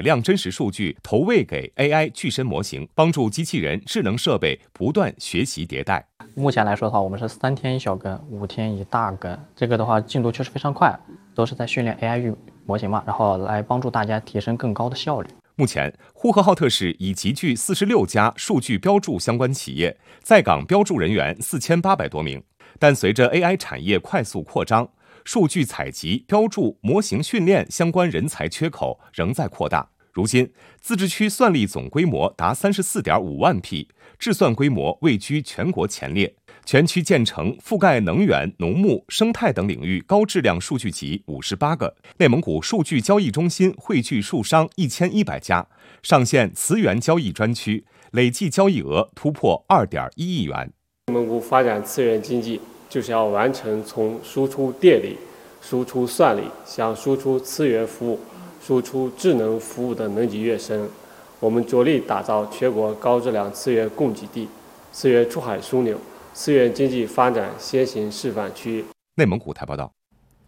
量真实数据投喂给 AI 具身模型，帮助机器人智能设备不断学习迭代。 目前来说的话，我们是3天一小更，5天一大更，这个的话进度确实非常快，都是在训练 AI 模型嘛，然后来帮助大家提升更高的效率。 目前，呼和浩特市已集聚46家数据标注相关企业，在岗标注人员4800多名。但随着 AI 产业快速扩张，数据采集、标注、模型训练相关人才缺口仍在扩大。如今，自治区算力总规模达34.5万匹，制算规模位居全国前列。全区建成覆盖能源、农牧、生态等领域高质量数据集58个。内蒙古数据交易中心汇聚数商1100家，上线磁源交易专区，累计交易额突破2.1亿元。 内蒙古发展次元经济，就是要完成从输出电力、输出算力向输出资源服务、输出智能服务的能级跃升。我们着力打造全国高质量资源供给地、资源出海枢纽、资源经济发展先行示范区。 内蒙古台报道。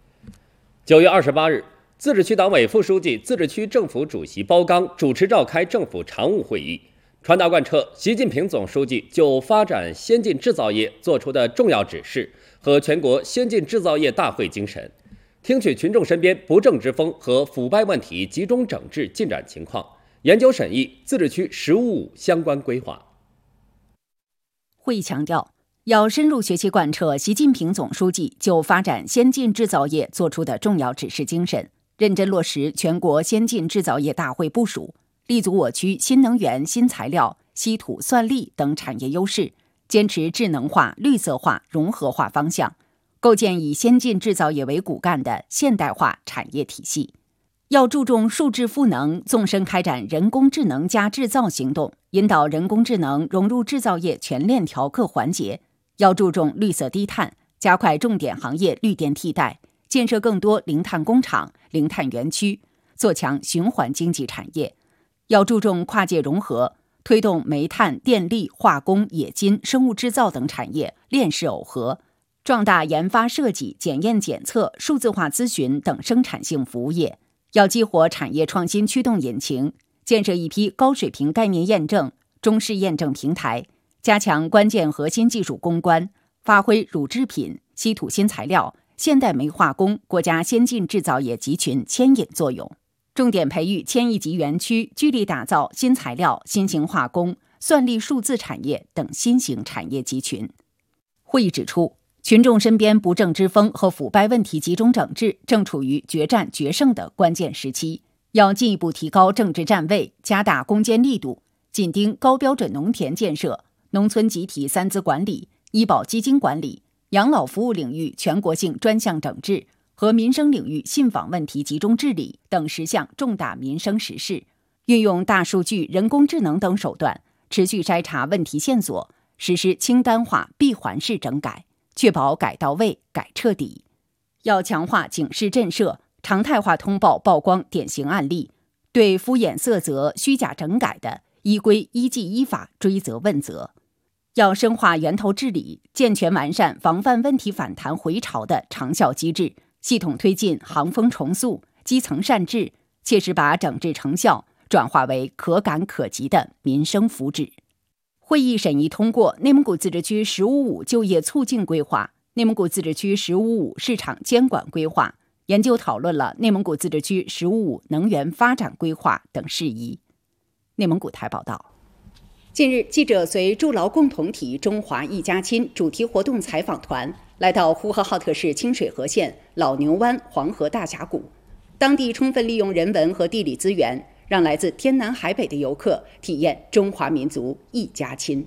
9月28日，自治区党委副书记、自治区政府主席包刚主持召开政府常务会议，传达贯彻习近平总书记就发展先进制造业作出的重要指示和全国先进制造业大会精神，听取群众身边不正之风和腐败问题集中整治进展情况，研究审议自治区“十五五”相关规划。 会议强调，要深入学习贯彻习近平总书记就发展先进制造业作出的重要指示精神，认真落实全国先进制造业大会部署，立足我区新能源、新材料、稀土、算力等产业优势，坚持智能化、绿色化、融合化方向，构建以先进制造业为骨干的现代化产业体系。要注重数智赋能，纵深开展人工智能加制造行动，引导人工智能融入制造业全链条各环节。要注重绿色低碳，加快重点行业绿电替代，建设更多零碳工厂、零碳园区，做强循环经济产业。要注重跨界融合，推动煤炭、电力、化工、冶金、生物制造等产业链式耦合，壮大研发设计、检验检测、数字化咨询等生产性服务业。要激活产业创新驱动引擎，建设一批高水平概念验证、中试验证平台，加强关键核心技术攻关，发挥乳制品、稀土新材料、现代煤化工国家先进制造业集群牵引作用，重点培育千亿级园区，聚力打造新材料、新型化工、算力数字产业等新型产业集群。会议指出，群众身边不正之风和腐败问题集中整治正处于决战决胜的关键时期，要进一步提高政治站位，加大攻坚力度，紧盯高标准农田建设、农村集体三资管理、医保基金管理、养老服务领域全国性专项整治和民生领域信访问题集中治理等10项重大民生实事，运用大数据、人工智能等手段，持续筛查问题线索，实施清单化闭环式整改，确保改到位、改彻底。要强化警示震慑，常态化通报曝光典型案例，对敷衍塞责、虚假整改的，依规依纪依法追责问责。要深化源头治理，健全完善防范问题反弹回潮的长效机制，系统推进行风重塑、基层善治，切实把整治成效转化为可感可及的民生福祉。会议审议通过内蒙古自治区“十五五”就业促进规划、内蒙古自治区“十五五”市场监管规划，研究讨论了内蒙古自治区“十五五”能源发展规划等事宜。内蒙古台报道。近日，记者随筑牢共同体中华一家亲主题活动采访团来到呼和浩特市清水河县老牛湾黄河大峡谷，当地充分利用人文和地理资源，让来自天南海北的游客体验中华民族一家亲。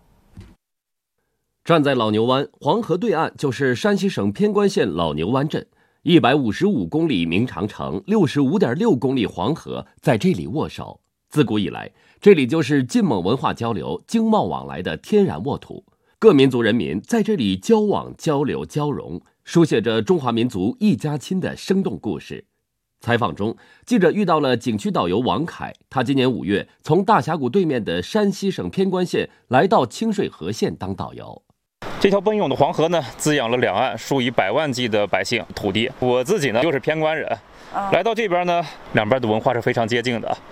站在老牛湾，黄河对岸就是山西省偏关县老牛湾镇，155公里明长城，65.6公里黄河在这里握手。自古以来，这里就是晋蒙文化交流、经贸往来的天然沃土，各民族人民在这里交往、交流、交融，书写着中华民族一家亲的生动故事。采访中，记者遇到了景区导游王凯，他今年5月从大峡谷对面的山西省偏关县来到清水河县当导游。 这条奔涌的黄河呢，滋养了两岸数以百万计的百姓土地。我自己呢，就是偏关人，来到这边呢，两边的文化是非常接近的。